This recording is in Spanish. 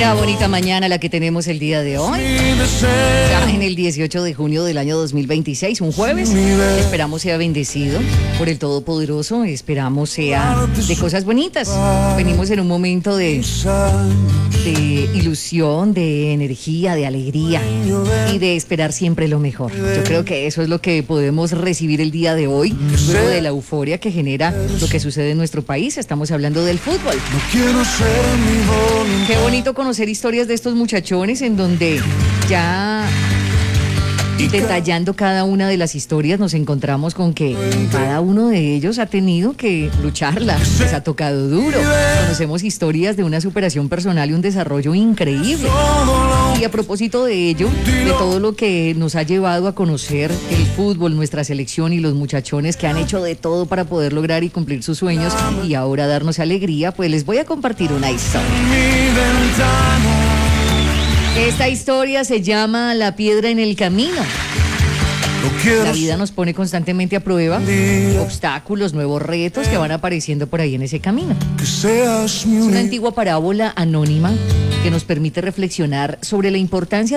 Una bonita mañana la que tenemos el día de hoy. Ya en el 18 de junio del año 2026, un jueves. Esperamos sea bendecido por el Todopoderoso. Esperamos sea de cosas bonitas. Venimos en un momento de ilusión, de energía, de alegría y de esperar siempre lo mejor. Yo creo que eso es lo que podemos recibir el día de hoy, luego de la euforia que genera lo que sucede en nuestro país. Estamos hablando del fútbol. Qué bonito conocer historias de estos muchachones en donde ya detallando cada una de las historias nos encontramos con que cada uno de ellos ha tenido que lucharla, les ha tocado duro. Conocemos historias de una superación personal y un desarrollo increíble. Y a propósito de ello, de todo lo que nos ha llevado a conocer el fútbol, nuestra selección y los muchachones que han hecho de todo para poder lograr y cumplir sus sueños y ahora darnos alegría, pues les voy a compartir una historia. Esta historia se llama La piedra en el camino. La vida nos pone constantemente a prueba, obstáculos, nuevos retos que van apareciendo por ahí en ese camino. Es una antigua parábola anónima que nos permite reflexionar sobre la importancia